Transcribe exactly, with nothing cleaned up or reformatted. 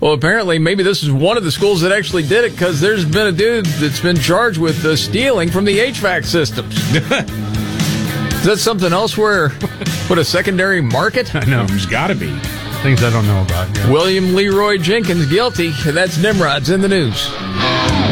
Well, apparently, maybe this is one of the schools that actually did it, because there's been a dude that's been charged with uh, stealing from the H V A C systems. Is that something else where put a secondary market? I know, there's got to be. Things I don't know about. Yeah. William Leroy Jenkins guilty. That's Nimrod's in the news.